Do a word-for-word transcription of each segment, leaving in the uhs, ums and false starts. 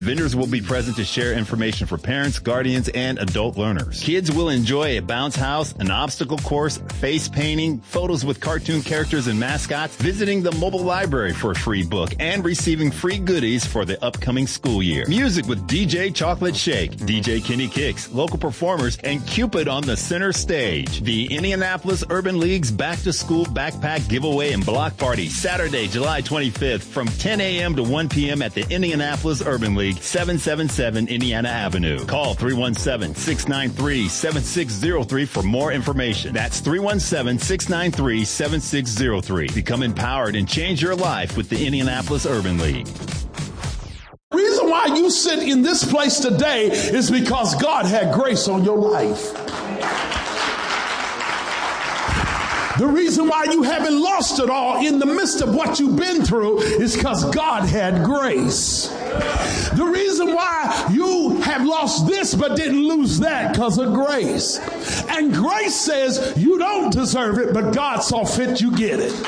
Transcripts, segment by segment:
Vendors will be present to share information for parents, guardians, and adult learners. Kids will enjoy a bounce house, an obstacle course, face painting, photos with cartoon characters and mascots, visiting the mobile library for a free book, and receiving free goodies for the upcoming school year. Music with D J Chocolate Shake, D J Kenny Kicks, local performers, and Cupid on the center stage. The Indianapolis Urban League's Back to School Backpack Giveaway and Block Party, Saturday, July twenty-fifth from ten a.m. to one p.m. at the Indianapolis Urban League, seven seventy-seven Indiana Avenue. Call three one seven, six nine three, seven six zero three for more information. That's three one seven, six nine three, seven six zero three. Become empowered and change your life with the Indianapolis Urban League. The reason why you sit in this place today is because God had grace on your life. The reason why you haven't lost it all in the midst of what you've been through is because God had grace. The reason why you have lost this but didn't lose that because of grace. And grace says you don't deserve it, but God saw fit you get it.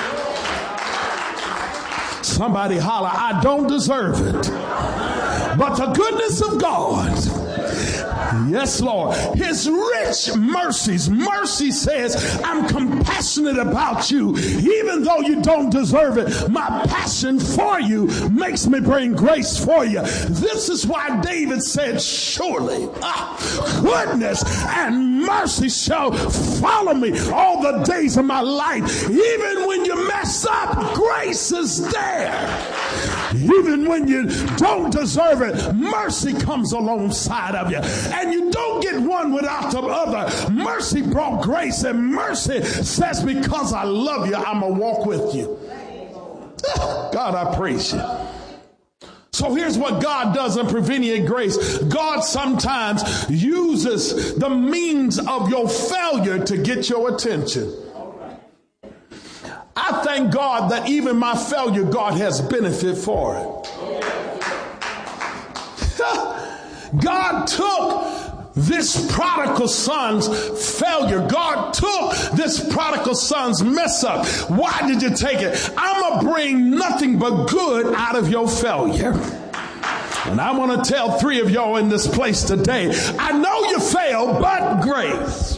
Somebody holler, I don't deserve it, but the goodness of God. Yes, Lord. His rich mercies. Mercy says, I'm compassionate about you. Even though you don't deserve it, my passion for you makes me bring grace for you. This is why David said, surely ah, goodness and mercy shall follow me all the days of my life. Even when you mess up, grace is there. Even when you don't deserve it, mercy comes alongside of you. And you don't get one without the other. Mercy brought grace, and mercy says, because I love you, I'm going to walk with you. God, I praise you. So here's what God does in prevenient grace. God sometimes uses the means of your failure to get your attention. I thank God that even my failure, God has benefit for it. God took this prodigal son's failure. God took this prodigal son's mess up. Why did you take it? I'm going to bring nothing but good out of your failure. And I want to tell three of y'all in this place today, I know you failed, but grace.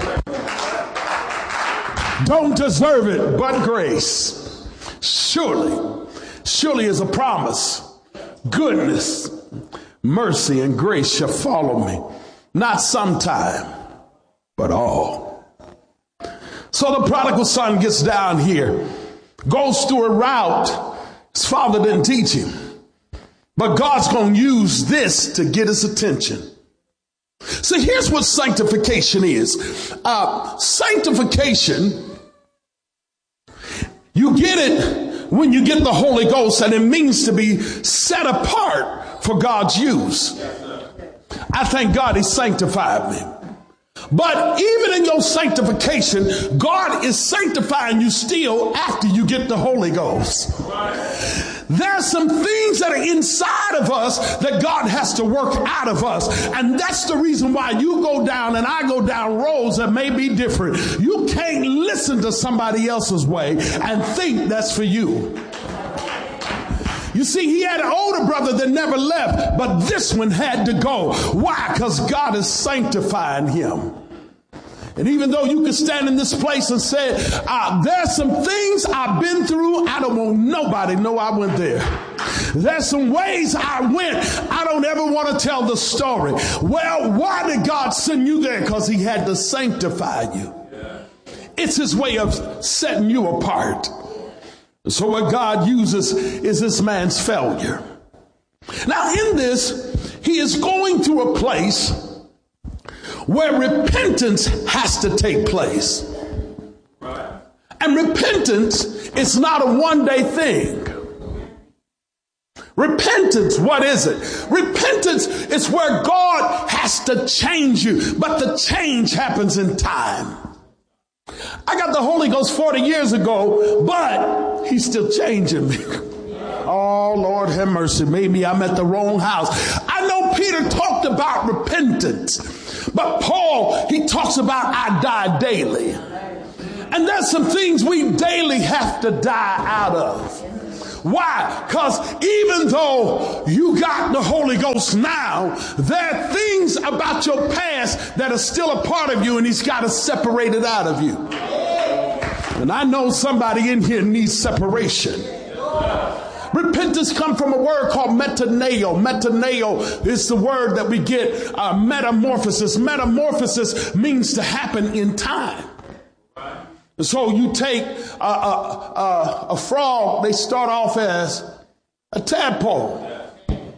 Don't deserve it, but grace. Surely, surely is a promise. Goodness, mercy, and grace shall follow me. Not sometime, but all. So the prodigal son gets down here, goes through a route his father didn't teach him. But God's going to use this to get his attention. So here's what sanctification is. Uh, sanctification, you get it when you get the Holy Ghost, and it means to be set apart for God's use. I thank God he sanctified me. But even in your sanctification, God is sanctifying you still after you get the Holy Ghost. There are some things that are inside of us that God has to work out of us. And that's the reason why you go down and I go down roads that may be different. You can't listen to somebody else's way and think that's for you. You see, he had an older brother that never left, but this one had to go. Why? Because God is sanctifying him. And even though you can stand in this place and say, uh, there's some things I've been through, I don't want nobody to know I went there. There's some ways I went, I don't ever want to tell the story. Well, why did God send you there? Because he had to sanctify you. It's his way of setting you apart. So what God uses is this man's failure. Now in this, he is going through a place where repentance has to take place. And repentance is not a one-day thing. Repentance, what is it? Repentance is where God has to change you, but the change happens in time. I got the Holy Ghost forty years ago, but he's still changing me. Oh, Lord have mercy. Maybe I'm at the wrong house. I know Peter talked about repentance, but Paul, he talks about I die daily. And there's some things we daily have to die out of. Why? Because even though you got the Holy Ghost now, there are things about your past that are still a part of you, and he's got to separate it out of you. And I know somebody in here needs separation. Repentance comes from a word called metaneo. Metaneo is the word that we get uh, metamorphosis. Metamorphosis means to happen in time. So you take a, a, a, a frog, they start off as a tadpole.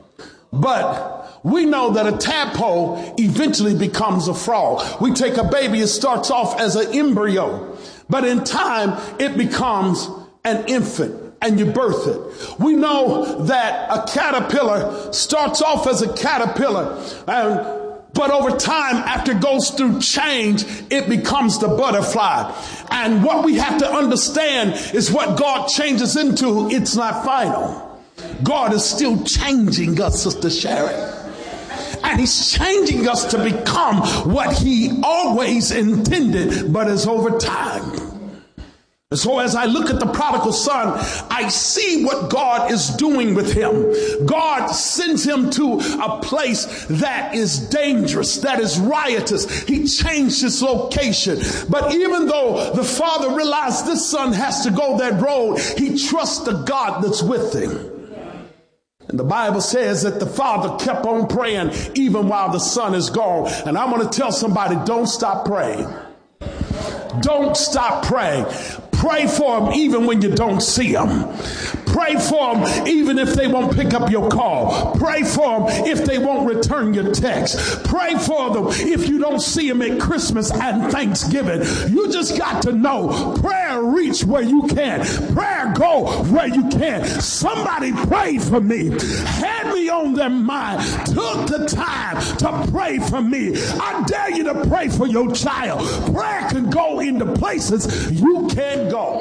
But we know that a tadpole eventually becomes a frog. We take a baby, it starts off as an embryo. But in time, it becomes an infant. And you birth it. We know that a caterpillar starts off as a caterpillar, and, but over time, after it goes through change, it becomes the butterfly. And what we have to understand is what God changes into, it's not final. God is still changing us, Sister Sharon. And he's changing us to become what he always intended, but it's over time. And so as I look at the prodigal son, I see what God is doing with him. God sends him to a place that is dangerous, that is riotous. He changed his location. But even though the father realized this son has to go that road, he trusts the God that's with him. And the Bible says that the father kept on praying even while the son is gone. And I want to tell somebody, don't stop praying. Don't stop praying. Pray for them even when you don't see them. Pray for them even if they won't pick up your call. Pray for them if they won't return your text. Pray for them if you don't see them at Christmas and Thanksgiving. You just got to know prayer reach where you can. Prayer go where you can. Somebody prayed for me. Had me on their mind. Took the time to pray for me. I dare you to pray for your child. Prayer can go into places you can't go.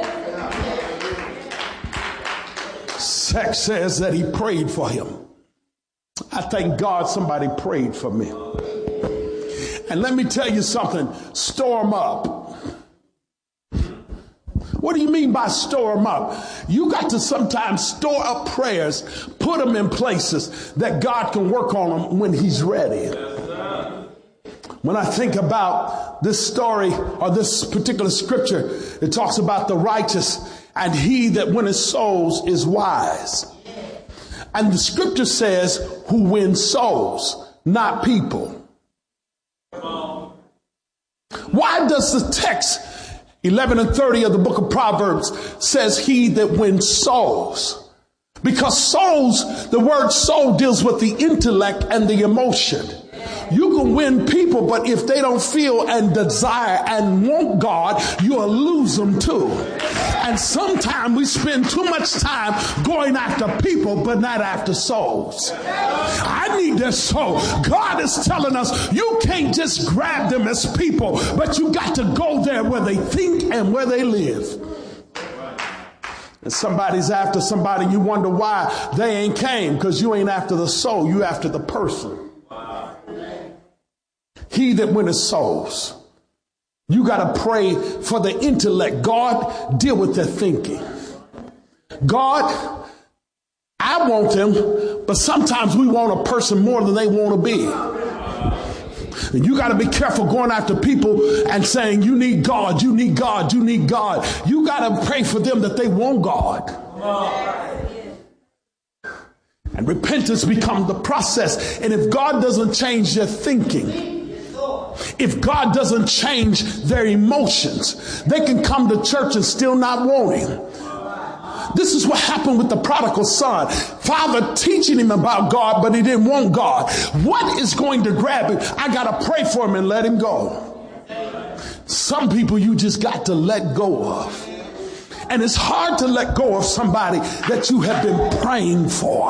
Text says that he prayed for him. I thank God somebody prayed for me. And let me tell you something, store them up. What do you mean by store them up? You got to sometimes store up prayers, put them in places that God can work on them when he's ready. When I think about this story or this particular scripture, it talks about the righteous and he that winneth souls is wise. And the scripture says who wins souls, not people. Why does the text eleven and thirty of the book of Proverbs says he that wins souls? Because souls, the word soul deals with the intellect and the emotion. You can win people, but if they don't feel and desire and want God, you'll lose them too. And sometimes we spend too much time going after people, but not after souls. I need their soul. God is telling us you can't just grab them as people, but you got to go there where they think and where they live. And somebody's after somebody, you wonder why they ain't came, because you ain't after the soul, you after the person. He that winneth souls. You got to pray for the intellect. God, deal with their thinking. God, I want them, but sometimes we want a person more than they want to be. And you got to be careful going after people and saying, you need God, you need God, you need God. You got to pray for them that they want God. And repentance becomes the process. And if God doesn't change their thinking, if God doesn't change their emotions, they can come to church and still not want him. This is what happened with the prodigal son. Father teaching him about God, but he didn't want God. What is going to grab him? I got to pray for him and let him go. Some people you just got to let go of. And it's hard to let go of somebody that you have been praying for.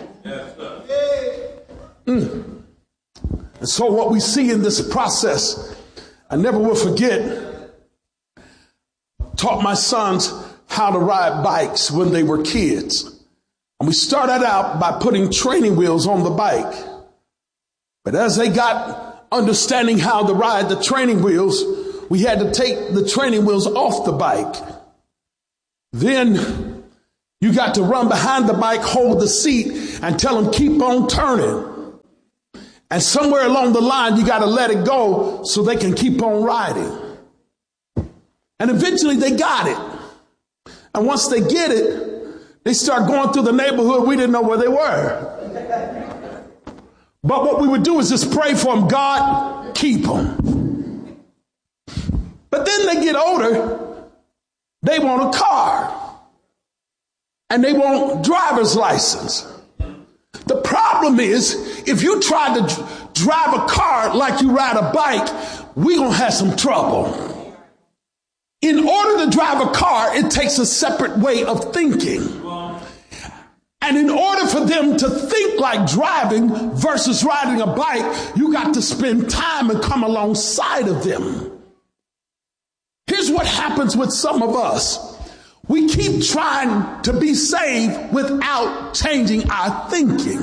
Mm. And so what we see in this process, I never will forget, taught my sons how to ride bikes when they were kids. And we started out by putting training wheels on the bike. But as they got understanding how to ride the training wheels, we had to take the training wheels off the bike. Then You got to run behind the bike, hold the seat, and tell them keep on turning. And somewhere along the line, you got to let it go so they can keep on riding. And eventually they got it. And once they get it, they start going through the neighborhood. We didn't know where they were. But what we would do is just pray for them. God, keep them. But then they get older. They want a car. And they want driver's license. The problem is, if you try to dr- drive a car like you ride a bike, we're going to have some trouble. In order to drive a car, it takes a separate way of thinking. And in order for them to think like driving versus riding a bike, you got to spend time and come alongside of them. Here's what happens with some of us. We keep trying to be saved without changing our thinking.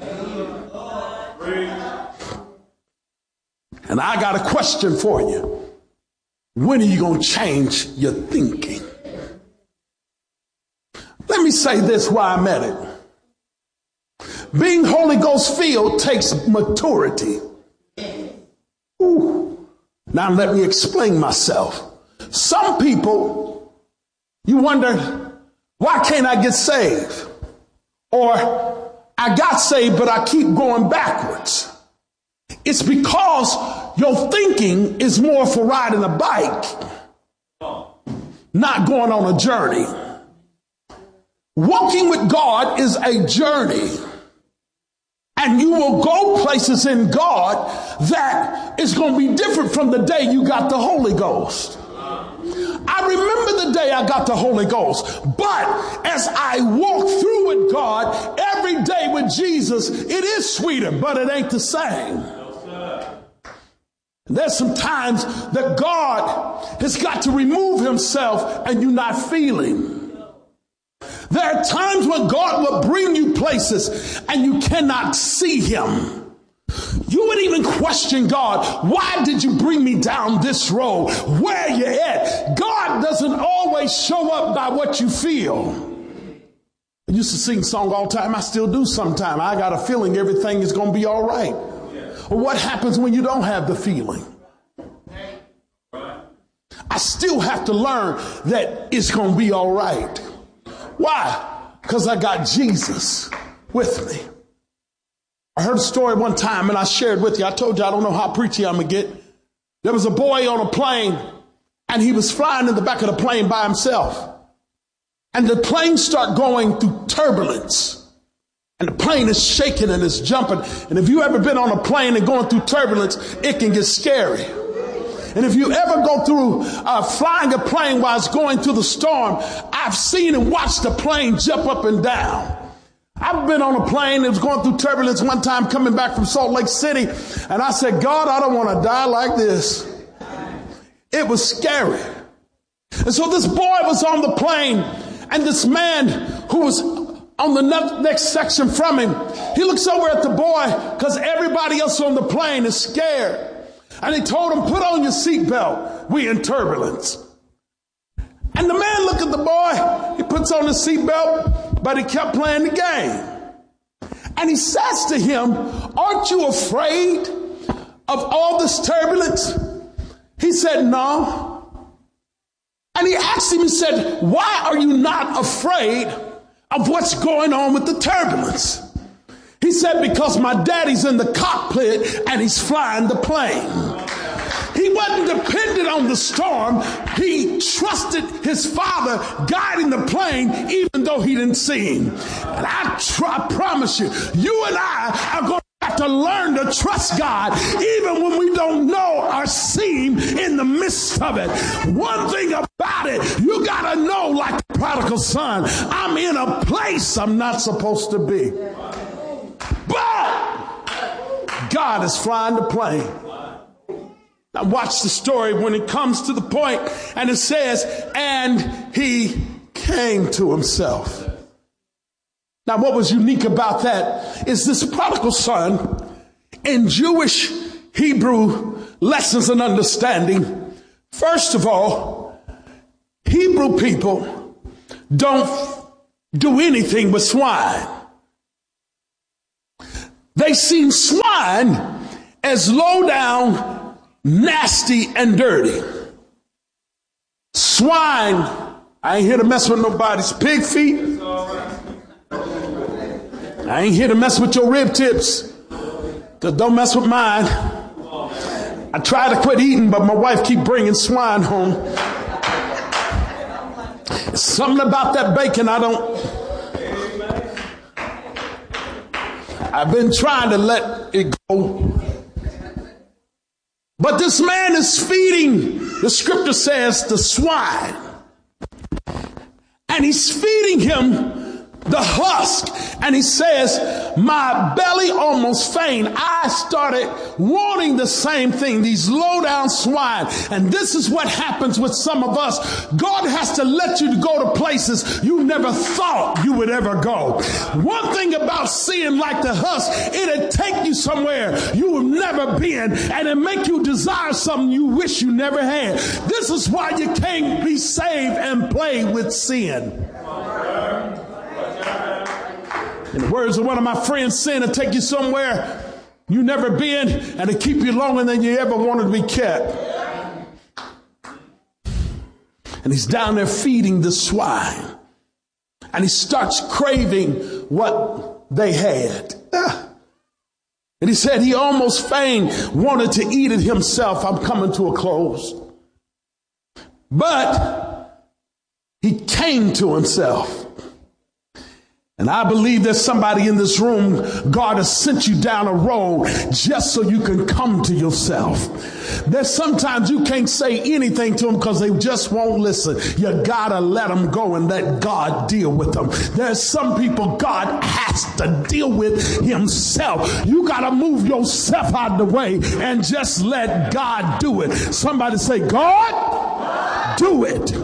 And I got a question for you. When are you going to change your thinking? Let me say this while I'm at it. Being Holy Ghost filled takes maturity. Ooh. Now let me explain myself. Some people, you wonder, why can't I get saved? Or I got saved, but I keep going backwards. It's because your thinking is more for riding a bike, not going on a journey. Walking with God is a journey. And you will go places in God that is going to be different from the day you got the Holy Ghost. I remember the day I got the Holy Ghost, but as I walk through with God every day with Jesus, it is sweeter, but it ain't the same. There's some times that God has got to remove himself and you're not feeling. There are times when God will bring you places and you cannot see him. You would even question God, why did you bring me down this road? Where you at? God doesn't always show up by what you feel. I used to sing songs all the time. I still do sometimes. I got a feeling everything is going to be all right. Well, what happens when you don't have the feeling? I still have to learn that it's going to be all right. Why? Because I got Jesus with me. I heard a story one time and I shared with you. I told you I don't know how preachy I'm going to get. There was a boy on a plane and he was flying in the back of the plane by himself. And the plane started going through turbulence. And the plane is shaking and it's jumping. And if you ever been on a plane and going through turbulence, it can get scary. And if you ever go through uh, flying a plane while it's going through the storm, I've seen and watched the plane jump up and down. I've been on a plane that was going through turbulence one time coming back from Salt Lake City. And I said, God, I don't want to die like this. It was scary. And so this boy was on the plane and this man who was on the next section from him, he looks over at the boy because everybody else on the plane is scared. And he told him, put on your seatbelt. We in turbulence. And the man looked at the boy. He puts on his seatbelt, but he kept playing the game. And he says to him, aren't you afraid of all this turbulence? He said, no. And he asked him, he said, why are you not afraid of what's going on with the turbulence? He said, because my daddy's in the cockpit and he's flying the plane. He wasn't dependent on the storm. He trusted his father guiding the plane even though he didn't see him. And I, tr- I promise you, you and I are going to have to learn to trust God even when we don't know or see him in the midst of it. One thing about it, you got to know, like the prodigal son, I'm in a place I'm not supposed to be. But God is flying the plane. Now watch the story when it comes to the point and it says, and he came to himself. Now what was unique about that is this prodigal son, in Jewish Hebrew lessons and understanding, first of all, Hebrew people don't do anything with swine. They seen swine as low down, nasty, and dirty. Swine, I ain't here to mess with nobody's pig feet. I ain't here to mess with your rib tips. Cause don't mess with mine. I try to quit eating, but my wife keep bringing swine home. There's something about that bacon I don't. I've been trying to let it go. But this man is feeding, the scripture says, the swine. And he's feeding him the husk. And he says, my belly almost fainted. I started wanting the same thing, these low down swine. And this is what happens with some of us. God has to let you go to places you never thought you would ever go. One thing about seeing like the husk, it'll take you somewhere you have never been, and it make you desire something you wish you never had. This is why you can't be saved and play with sin. In the words of one of my friends, sin will take you somewhere you never been, and to keep you longer than you ever wanted to be kept. And he's down there feeding the swine. And he starts craving what they had. And he said he almost fain wanted to eat it himself. I'm coming to a close. But he came to himself. And I believe there's somebody in this room, God has sent you down a road just so you can come to yourself. There's sometimes you can't say anything to them because they just won't listen. You gotta let them go and let God deal with them. There's some people God has to deal with himself. You gotta move yourself out of the way and just let God do it. Somebody say, God, do it.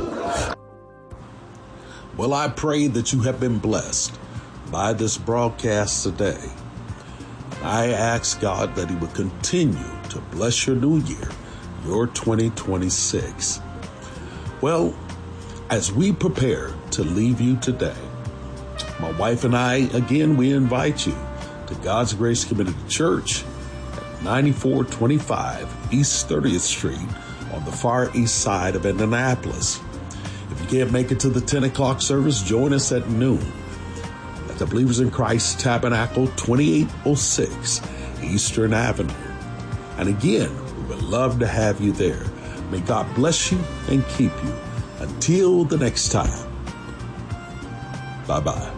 Well, I pray that you have been blessed by this broadcast today. I ask God that he would continue to bless your new year, your twenty twenty-six. Well, as we prepare to leave you today, my wife and I, again, we invite you to God's Grace Community Church at ninety-four twenty-five East thirtieth Street on the far east side of Indianapolis. If you can't make it to the ten o'clock service, join us at noon at the Believers in Christ Tabernacle, twenty-eight oh six Eastern Avenue. And again, we would love to have you there. May God bless you and keep you. Until the next time. Bye-bye.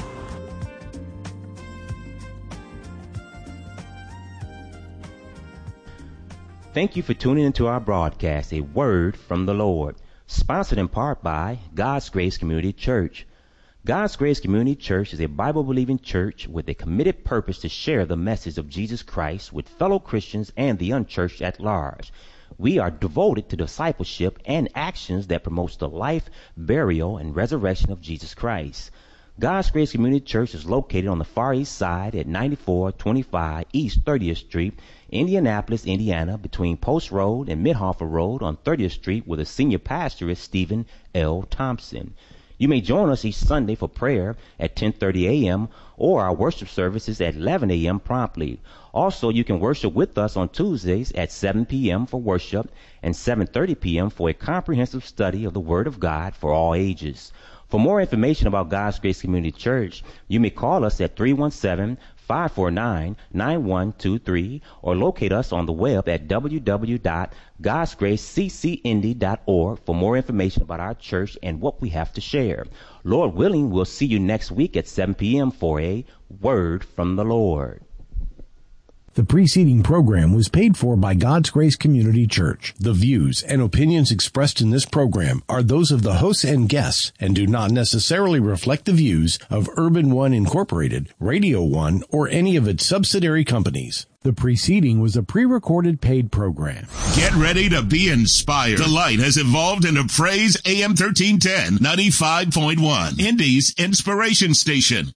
Thank you for tuning into our broadcast, A Word from the Lord, sponsored in part by God's Grace Community Church. God's Grace Community Church is a Bible-believing church with a committed purpose to share the message of Jesus Christ with fellow Christians and the unchurched at large. We are devoted to discipleship and actions that promotes the life, burial, and resurrection of Jesus Christ. God's Grace Community Church is located on the far east side at ninety-four twenty-five East thirtieth Street, Indianapolis, Indiana, between Post Road and Midhofer Road on thirtieth Street, where the senior pastor is Stephen L. Thompson. You may join us each Sunday for prayer at ten thirty a.m. or our worship services at eleven a.m. promptly. Also, you can worship with us on Tuesdays at seven p.m. for worship and seven thirty p.m. for a comprehensive study of the Word of God for all ages. For more information about God's Grace Community Church, you may call us at three one seven, five four nine, nine one two three or locate us on the web at w w w dot gods grace c c indy dot org for more information about our church and what we have to share. Lord willing, we'll see you next week at seven p.m. for a Word from the Lord. The preceding program was paid for by God's Grace Community Church. The views and opinions expressed in this program are those of the hosts and guests and do not necessarily reflect the views of Urban One Incorporated, Radio One, or any of its subsidiary companies. The preceding was a pre-recorded paid program. Get ready to be inspired. The Light has evolved into Praise A M thirteen ten, ninety-five point one, Indy's Inspiration Station.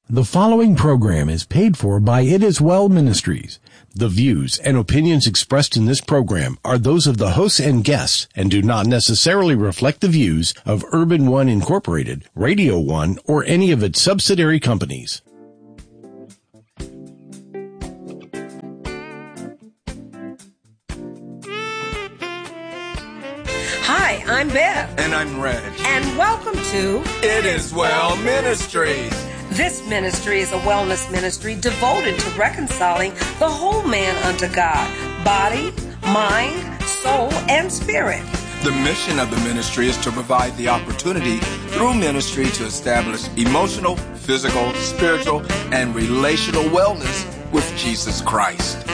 The following program is paid for by It Is Well Ministries. The views and opinions expressed in this program are those of the hosts and guests and do not necessarily reflect the views of Urban One Incorporated, Radio One, or any of its subsidiary companies. Hi, I'm Bev. And I'm Reg. And welcome to It Is Well Ministries. This ministry is a wellness ministry devoted to reconciling the whole man unto God, body, mind, soul, and spirit. The mission of the ministry is to provide the opportunity through ministry to establish emotional, physical, spiritual, and relational wellness with Jesus Christ.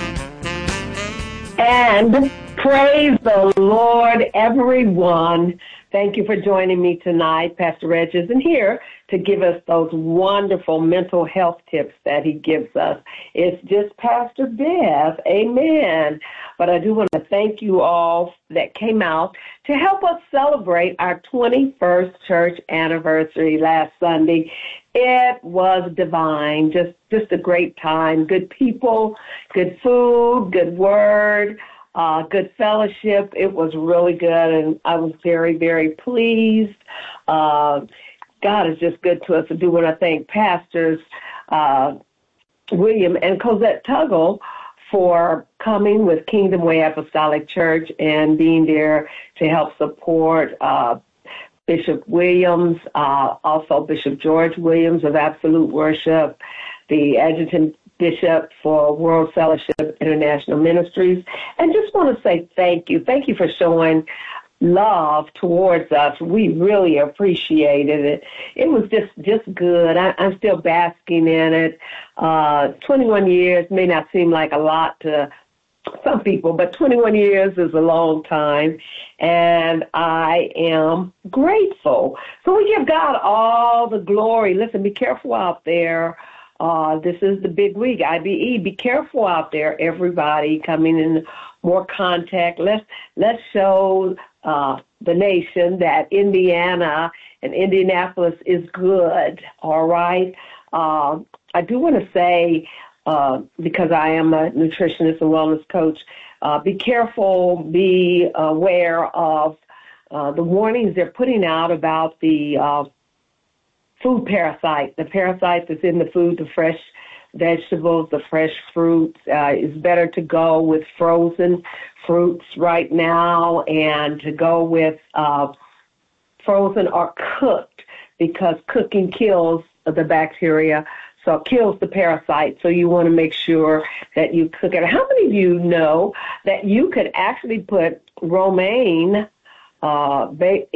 And praise the Lord, everyone. Thank you for joining me tonight. Pastor Reg isn't here to give us those wonderful mental health tips that he gives us. It's just Pastor Bev. Amen. But I do want to thank you all that came out to help us celebrate our twenty-first church anniversary last Sunday. It was divine, just, just a great time. Good people, good food, good word. Uh, good fellowship. It was really good, and I was very, very pleased. Uh, God is just good to us. I do want to thank Pastors uh, William and Cosette Tuggle for coming with Kingdom Way Apostolic Church and being there to help support uh, Bishop Williams, uh, also Bishop George Williams of Absolute Worship, the adjutant Bishop for World Fellowship International Ministries, and just want to say thank you. Thank you for showing love towards us. We really appreciated it. It was just, just good. I, I'm still basking in it. Uh, twenty-one years may not seem like a lot to some people, but twenty-one years is a long time, and I am grateful. So we give God all the glory. Listen, be careful out there. Uh, this is the big week, I B E. Be careful out there, everybody coming in more contact. Let's let's show uh, the nation that Indiana and Indianapolis is good, all right? Uh, I do want to say, uh, because I am a nutritionist and wellness coach, uh, be careful, be aware of uh, the warnings they're putting out about the uh, food parasite, the parasite that's in the food, the fresh vegetables, the fresh fruits. Uh, it's better to go with frozen fruits right now and to go with uh, frozen or cooked, because cooking kills the bacteria, so it kills the parasite. So you want to make sure that you cook it. How many of you know that you could actually put romaine uh,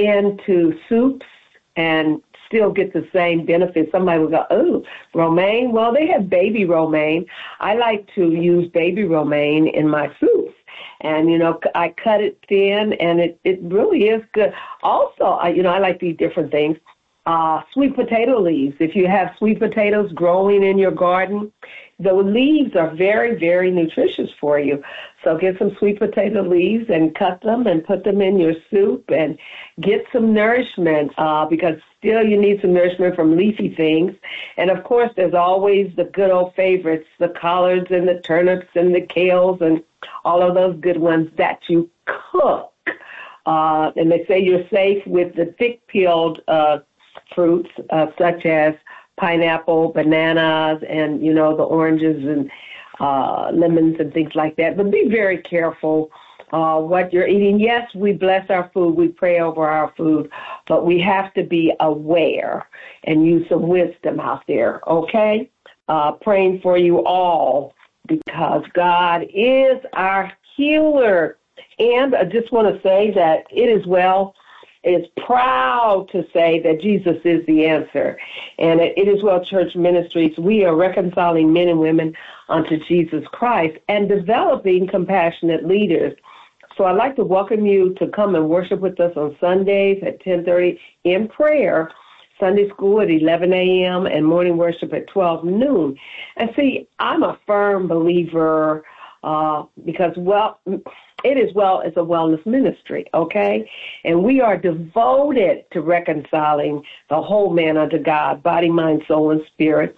into soups and still get the same benefits? Somebody will go, oh, romaine? Well, they have baby romaine. I like to use baby romaine in my soups. And, you know, I cut it thin, and it, it really is good. Also, I, you know, I like to eat different things. Uh, sweet potato leaves. If you have sweet potatoes growing in your garden, the leaves are very, very nutritious for you. So get some sweet potato leaves and cut them and put them in your soup and get some nourishment, uh, because still you need some nourishment from leafy things. And, of course, there's always the good old favorites, the collards and the turnips and the kales and all of those good ones that you cook. Uh, and they say you're safe with the thick-peeled uh, fruits, uh, such as pineapple, bananas, and, you know, the oranges and uh, lemons and things like that. But be very careful uh, what you're eating. Yes, we bless our food. We pray over our food. But we have to be aware and use some wisdom out there, okay? Uh, praying for you all, because God is our healer. And I just want to say that It Is Well is proud to say that Jesus is the answer. And at It Is Well Church Ministries, we are reconciling men and women unto Jesus Christ and developing compassionate leaders. So I'd like to welcome you to come and worship with us on Sundays at ten thirty in prayer, Sunday school at eleven a.m., and morning worship at twelve noon. And see, I'm a firm believer uh, because, well, It Is Well is a wellness ministry, okay? And we are devoted to reconciling the whole man unto God, body, mind, soul, and spirit.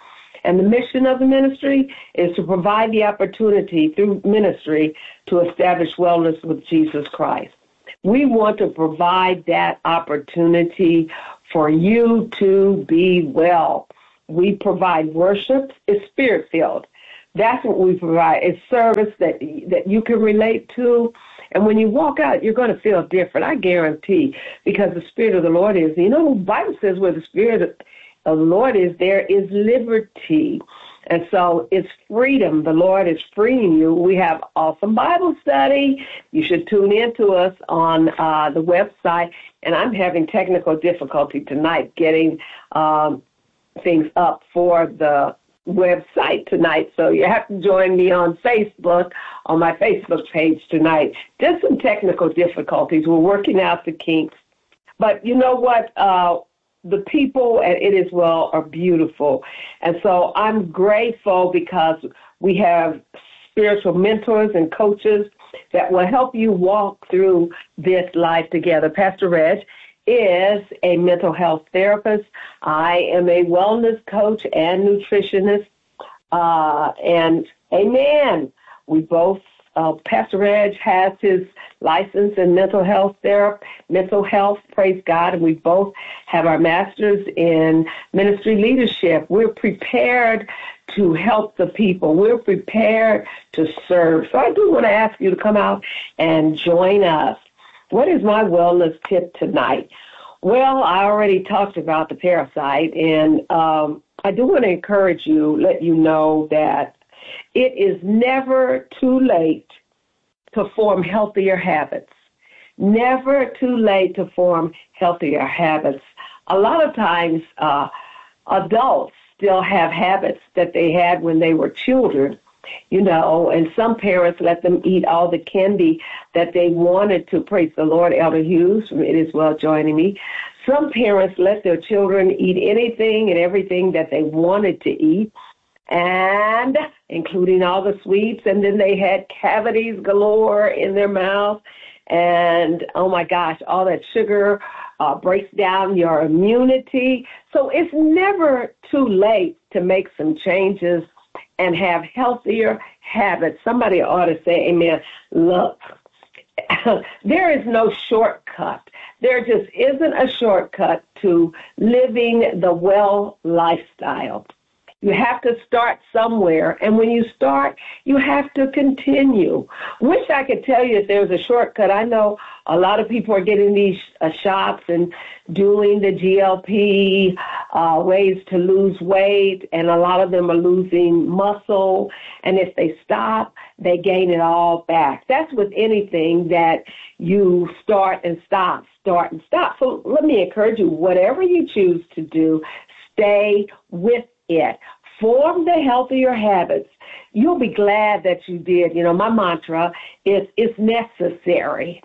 And the mission of the ministry is to provide the opportunity through ministry to establish wellness with Jesus Christ. We want to provide that opportunity for you to be well. We provide worship. It's spirit-filled. That's what we provide. It's service that that you can relate to. And when you walk out, you're going to feel different, I guarantee, because the Spirit of the Lord is. You know, the Bible says where the Spirit of the Lord is, there is liberty. And so it's freedom. The Lord is freeing you. We have awesome Bible study. You should tune in to us on uh, the website. And I'm having technical difficulty tonight getting um, things up for the website tonight, so you have to join me on Facebook, on my Facebook page tonight. Just some technical difficulties. We're working out the kinks. But you know what? Uh, the people at It Is Well are beautiful. And so I'm grateful because we have spiritual mentors and coaches that will help you walk through this life together. Pastor Reg is a mental health therapist. I am a wellness coach and nutritionist. Uh, and amen. We both, uh, Pastor Reg has his license in mental health therapy, mental health, praise God, and we both have our masters in ministry leadership. We're prepared to help the people. We're prepared to serve. So I do want to ask you to come out and join us. What is my wellness tip tonight? Well, I already talked about the parasite, and um, I do want to encourage you, let you know that it is never too late to form healthier habits. Never too late to form healthier habits. A lot of times, uh, adults still have habits that they had when they were children. You know, and some parents let them eat all the candy that they wanted to. Praise the Lord, Elder Hughes from It Is Well joining me. Some parents let their children eat anything and everything that they wanted to eat, and including all the sweets, and then they had cavities galore in their mouth, and oh my gosh, all that sugar uh, breaks down your immunity. So it's never too late to make some changes and have healthier habits. Somebody ought to say, amen. Look, there is no shortcut. There just isn't a shortcut to living the well lifestyle. You have to start somewhere, and when you start, you have to continue. Wish I could tell you if there's a shortcut. I know a lot of people are getting these uh, shots and doing the G L P uh, ways to lose weight, and a lot of them are losing muscle, and if they stop, they gain it all back. That's with anything that you start and stop, start and stop. So let me encourage you, whatever you choose to do, stay with it. Form the healthier habits. You'll be glad that you did. You know, my mantra is, it's necessary.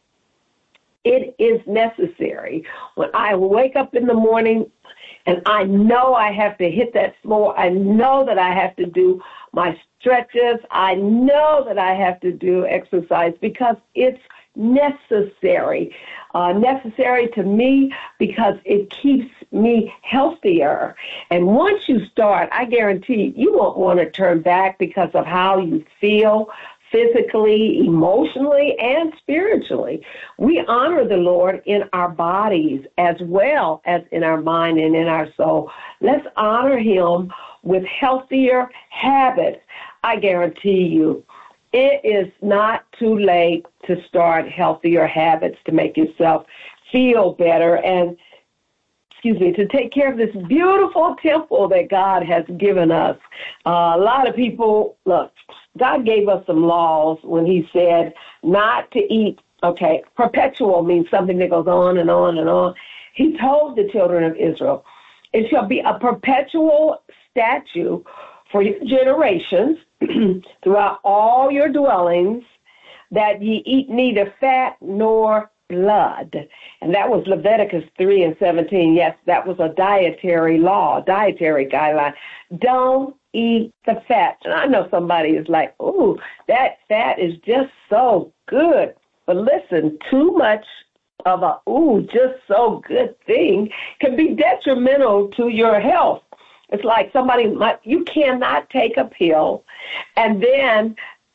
It is necessary. When I wake up in the morning and I know I have to hit that floor, I know that I have to do my stretches, I know that I have to do exercise because it's necessary. Uh, necessary to me because it keeps me healthier. And once you start, I guarantee you won't want to turn back because of how you feel physically, emotionally, and spiritually. We honor the Lord in our bodies as well as in our mind and in our soul. Let's honor him with healthier habits. I guarantee you, it is not too late to start healthier habits to make yourself feel better and, excuse me, to take care of this beautiful temple that God has given us. Uh, a lot of people, look, God gave us some laws when he said not to eat, okay, perpetual means something that goes on and on and on. He told the children of Israel, it shall be a perpetual statute for your generations throughout all your dwellings, that ye eat neither fat nor blood. And that was Leviticus three and seventeen. Yes, that was a dietary law, dietary guideline. Don't eat the fat. And I know somebody is like, ooh, that fat is just so good. But listen, too much of a, ooh, just so good thing can be detrimental to your health. It's like somebody might, you cannot take a pill and then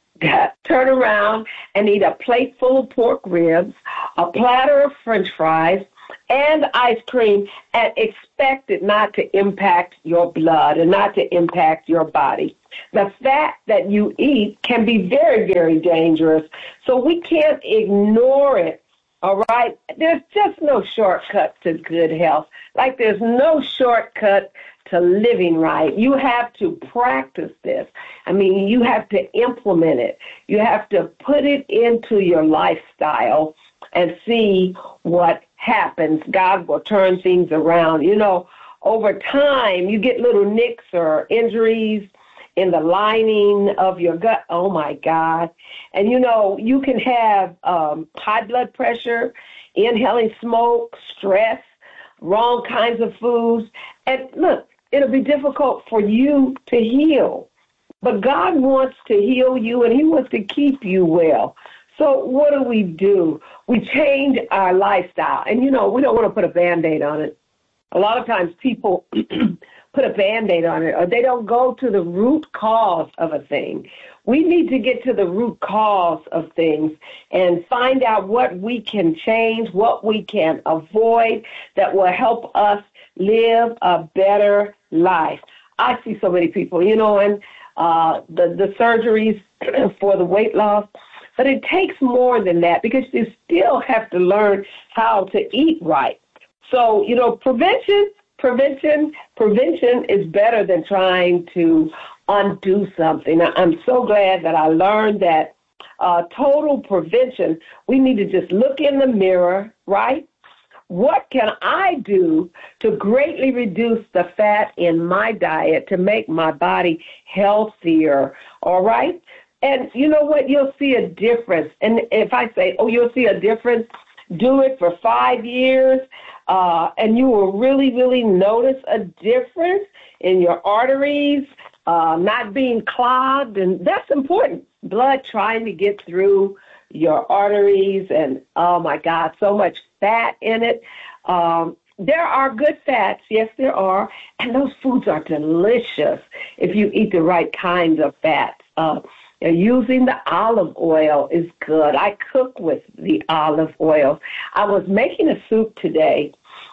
turn around and eat a plate full of pork ribs, a platter of French fries, and ice cream and expect it not to impact your blood and not to impact your body. The fat that you eat can be very, very dangerous, so we can't ignore it, all right? There's just no shortcut to good health. Like there's no shortcut to living right. You have to practice this. I mean, you have to implement it. You have to put it into your lifestyle and see what happens. God will turn things around. You know, over time, you get little nicks or injuries in the lining of your gut. Oh, my God. And, you know, you can have um, high blood pressure, inhaling smoke, stress, wrong kinds of foods. And, look, it'll be difficult for you to heal. But God wants to heal you, and he wants to keep you well. So what do we do? We change our lifestyle. And, you know, we don't want to put a Band-Aid on it. A lot of times people put a Band-Aid on it, or they don't go to the root cause of a thing. We need to get to the root cause of things and find out what we can change, what we can avoid that will help us live a better life. I see so many people, you know, and uh, the, the surgeries for the weight loss, but it takes more than that because you still have to learn how to eat right. So, you know, prevention, prevention, prevention is better than trying to undo something. I'm so glad that I learned that uh, total prevention, we need to just look in the mirror, right? What can I do to greatly reduce the fat in my diet to make my body healthier, all right? And you know what? You'll see a difference. And if I say, oh, you'll see a difference, do it for five years, uh, and you will really, really notice a difference in your arteries uh, not being clogged. And that's important. Blood trying to get through your arteries, and, oh, my God, so much fat in it. Um, there are good fats. Yes, there are. And those foods are delicious if you eat the right kinds of fats. Uh, using the olive oil is good. I cook with the olive oil. I was making a soup today,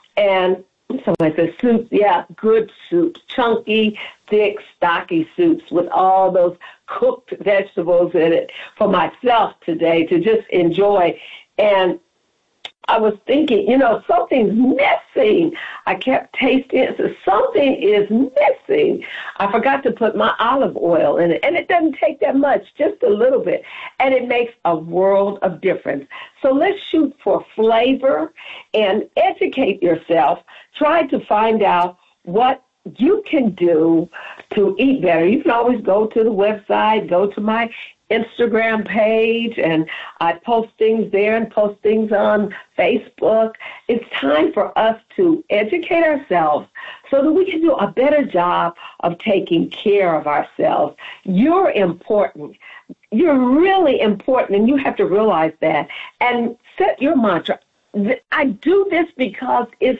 and somebody said soup, yeah, good soup, chunky, thick, stocky soups with all those cooked vegetables in it for myself today to just enjoy. And I was thinking, you know, something's missing. I kept tasting it. So something is missing. I forgot to put my olive oil in it. And it doesn't take that much, just a little bit. And it makes a world of difference. So let's shoot for flavor and educate yourself. Try to find out what you can do to eat better. You can always go to the website, go to my Instagram page, and I post things there and post things on Facebook. It's time for us to educate ourselves so that we can do a better job of taking care of ourselves. You're important. You're really important, and you have to realize that. And set your mantra. I do this because it's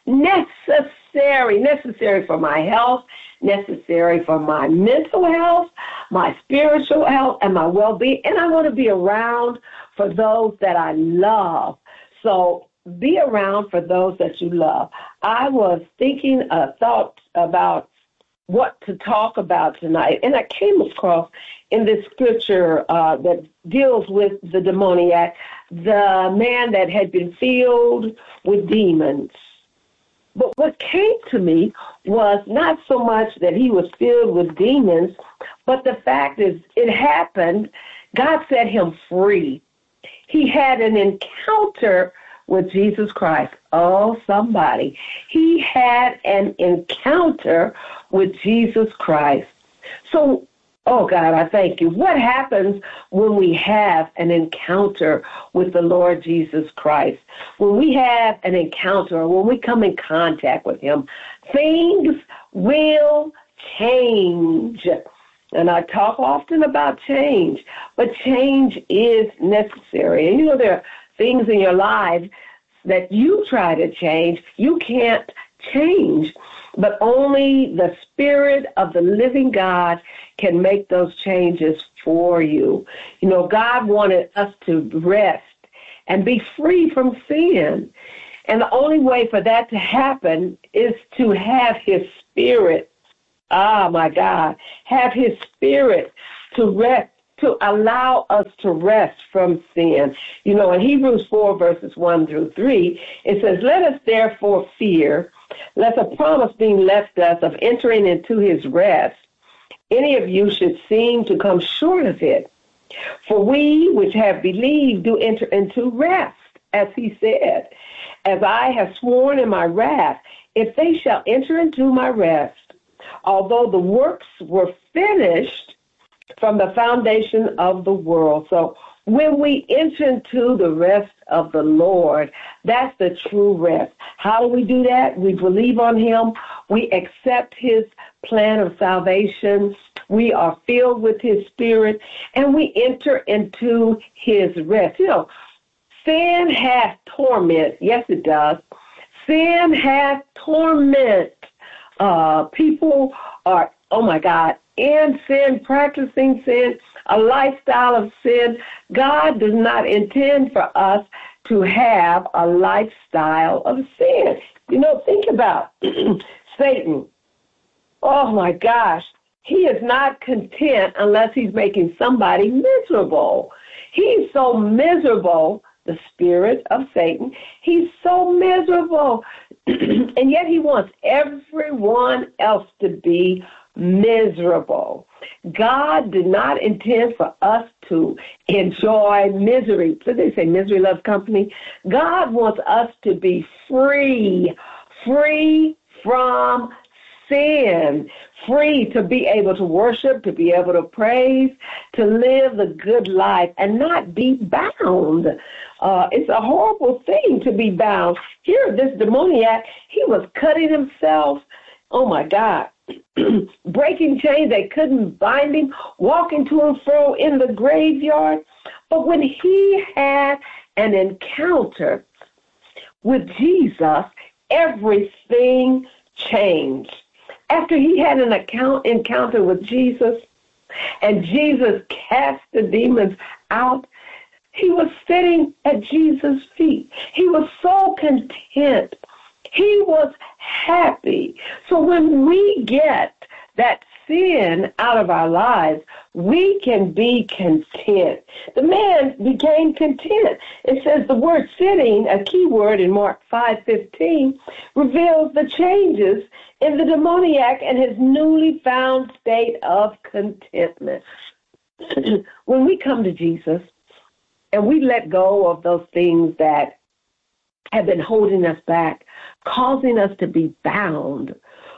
necessary, necessary for my health, necessary for my mental health, my spiritual health, and my well-being. And I want to be around for those that I love. So be around for those that you love. I was thinking a thought about what to talk about tonight, and I came across in this scripture uh, that deals with the demoniac, the man that had been filled with demons. But what came to me was not so much that he was filled with demons, but the fact is it happened. God set him free. He had an encounter with Jesus Christ. Oh, somebody. He had an encounter with Jesus Christ. So, oh, God, I thank you. What happens when we have an encounter with the Lord Jesus Christ? When we have an encounter, when we come in contact with him, things will change. And I talk often about change, but change is necessary. And, you know, there are things in your life that you try to change, you can't change. But only the Spirit of the living God can make those changes for you. You know, God wanted us to rest and be free from sin. And the only way for that to happen is to have his Spirit. Ah, my God. Have his Spirit to rest, to allow us to rest from sin. You know, in Hebrews four, verses one through three, it says, let us therefore fear, lest a promise being left us of entering into his rest, any of you should seem to come short of it. For we which have believed do enter into rest, as he said, as I have sworn in my wrath, if they shall enter into my rest, although the works were finished from the foundation of the world. So when we enter into the rest of the Lord, that's the true rest. How do we do that? We believe on him. We accept his plan of salvation. We are filled with his Spirit, and we enter into his rest. You know, sin has torment. Yes, it does. Sin has torment. Uh, people are, oh, my God, in sin, practicing sin, a lifestyle of sin. God does not intend for us to have a lifestyle of sin. You know, think about Satan. Oh, my gosh. He is not content unless he's making somebody miserable. He's so miserable, the spirit of Satan. He's so miserable. And yet he wants everyone else to be miserable. God did not intend for us to enjoy misery. So they say misery loves company. God wants us to be free, free from sin, free to be able to worship, to be able to praise, to live the good life and not be bound. Uh, it's a horrible thing to be bound. Here, this demoniac, he was cutting himself. Oh, my God. Breaking chains, they couldn't bind him, walking to and fro in the graveyard. But when he had an encounter with Jesus, everything changed. After he had an account, encounter with Jesus, and Jesus cast the demons out, he was sitting at Jesus' feet. He was so content. He was happy. So when we get that sin out of our lives, we can be content. The man became content. It says the word sitting, a key word in Mark five fifteen, reveals the changes in the demoniac and his newly found state of contentment. When we come to Jesus and we let go of those things that have been holding us back, causing us to be bound,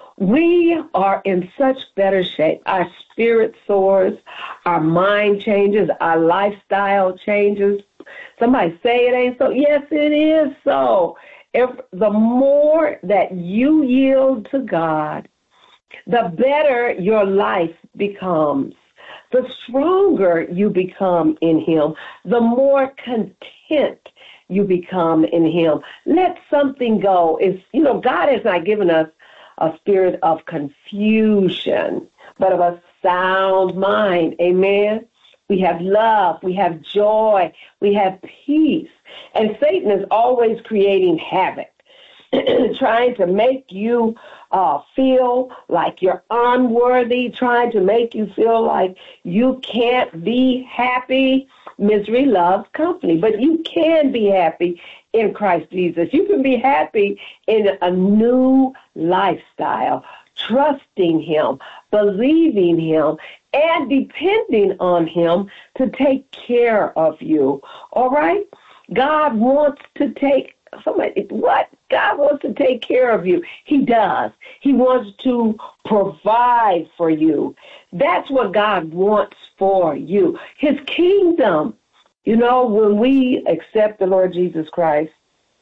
we are in such better shape. Our spirit soars, our mind changes, our lifestyle changes. Somebody say it ain't so. Yes, it is so. If the more that you yield to God, the better your life becomes. The stronger you become in him, the more content you become in him. Let something go. It's, you know, God has not given us a spirit of confusion, but of a sound mind. Amen. We have love. We have joy. We have peace. And Satan is always creating havoc, trying to make you uh, feel like you're unworthy, trying to make you feel like you can't be happy. Misery loves company, but you can be happy in Christ Jesus. You can be happy in a new lifestyle, trusting him, believing him, and depending on him to take care of you. All right? God wants to take somebody, what? God wants to take care of you. He does. He wants to provide for you. That's what God wants for you. His kingdom. You know, when we accept the Lord Jesus Christ,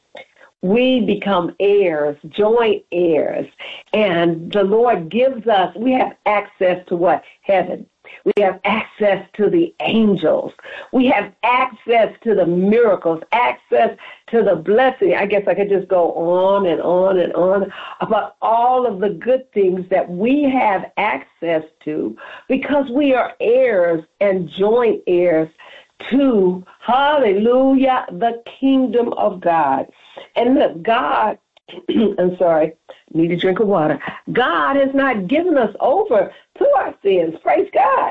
we become heirs, joint heirs, and the Lord gives us, we have access to what? Heaven. We have access to the angels. We have access to the miracles, access to the blessing. I guess I could just go on and on and on about all of the good things that we have access to because we are heirs and joint heirs to, hallelujah, the kingdom of God. And look, God, I'm sorry, need a drink of water. God has not given us over to our sins. Praise God.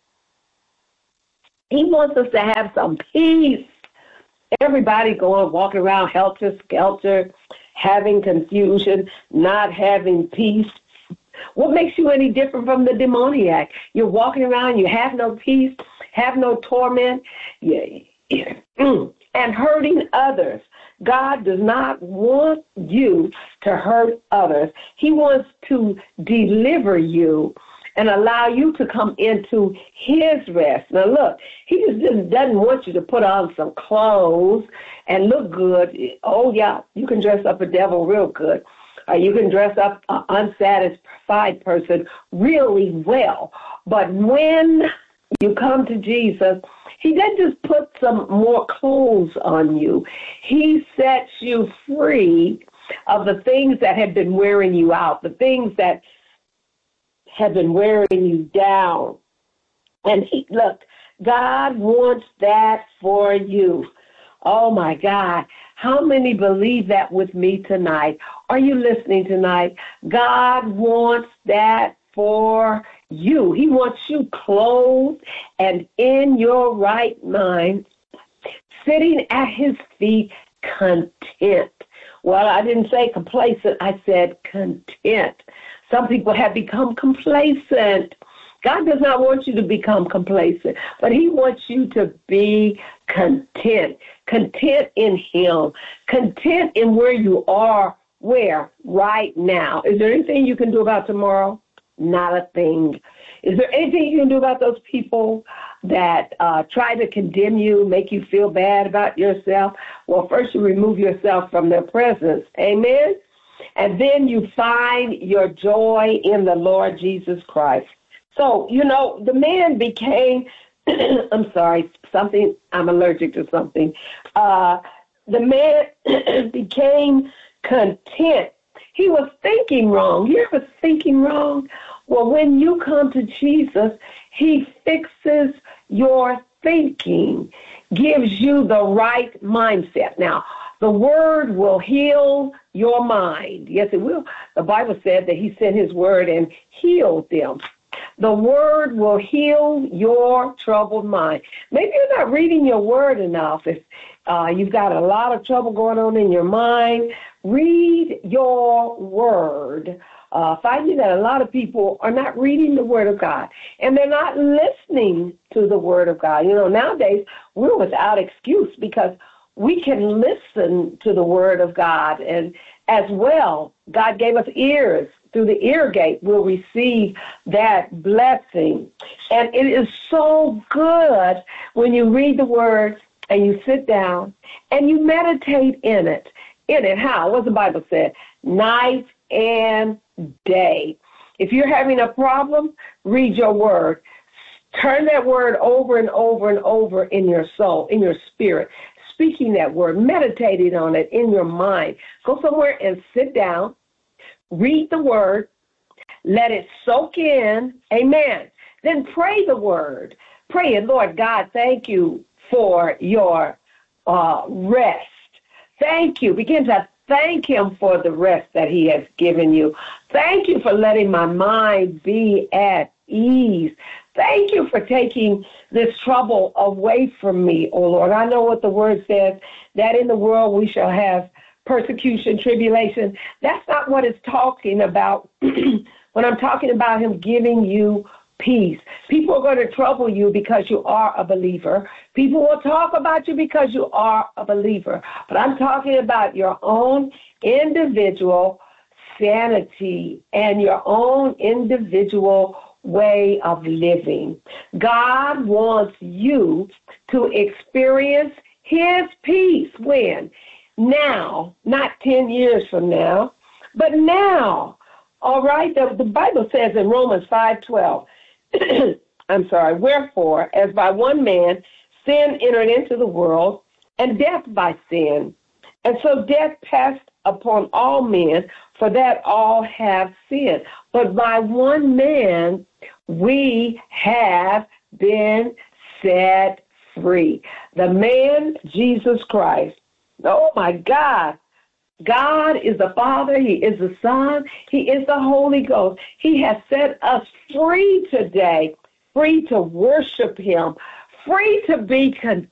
He wants us to have some peace. Everybody going, walking around helter-skelter, having confusion, not having peace. What makes you any different from the demoniac? You're walking around, you have no peace, have no torment, and hurting others. God does not want you to hurt others. He wants to deliver you and allow you to come into his rest. Now, look, he just doesn't want you to put on some clothes and look good. Oh, yeah, you can dress up a devil real good. Uh, you can dress up an unsatisfied person really well. But when you come to Jesus, he doesn't just put some more clothes on you. He sets you free of the things that have been wearing you out, the things that have been wearing you down. And he, look, God wants that for you. Oh, my God. How many believe that with me tonight? Are you listening tonight? God wants that for you. He wants you clothed and in your right mind, sitting at his feet, content. Well, I didn't say complacent. I said content. Some people have become complacent. God does not want you to become complacent, but he wants you to be content, content in him, content in where you are, where? Right now. Is there anything you can do about tomorrow? Not a thing. Is there anything you can do about those people that uh, try to condemn you, make you feel bad about yourself? Well, first you remove yourself from their presence. Amen? And then you find your joy in the Lord Jesus Christ. So, you know, the man became, I'm sorry, something, I'm allergic to something. Uh, the man became content. He was thinking wrong. You ever thinking wrong? Well, when you come to Jesus, he fixes your thinking, gives you the right mindset. Now, the word will heal your mind. Yes, it will. The Bible said that he sent his word and healed them. The word will heal your troubled mind. Maybe you're not reading your word enough. If uh, you've got a lot of trouble going on in your mind, read your word. Uh, finding that a lot of people are not reading the word of God, and they're not listening to the word of God. You know, nowadays we're without excuse because we can listen to the word of God, and as well, God gave us ears. Through the ear gate, we'll receive that blessing. And it is so good when you read the word and you sit down and you meditate in it. In it, how? What the Bible said? Night and day. If you're having a problem, read your word. Turn that word over and over and over in your soul, in your spirit. Speaking that word, meditating on it in your mind. Go somewhere and sit down. Read the word, let it soak in, amen. Then pray the word. Pray it, Lord God, thank you for your uh, rest. Thank you. Begin to thank him for the rest that he has given you. Thank you for letting my mind be at ease. Thank you for taking this trouble away from me, oh Lord. I know what the word says, that in the world we shall have persecution, tribulation. That's not what it's talking about when I'm talking about him giving you peace. People are going to trouble you because you are a believer. People will talk about you because you are a believer. But I'm talking about your own individual sanity and your own individual way of living. God wants you to experience his peace. When? Now, not ten years from now, but now. All right? The, the Bible says in Romans five twelve, I'm sorry, wherefore, as by one man sin entered into the world, and death by sin. And so death passed upon all men, for that all have sinned. But by one man we have been set free. The man, Jesus Christ. Oh, my God. God is the Father. He is the Son. He is the Holy Ghost. He has set us free today, free to worship him, free to be content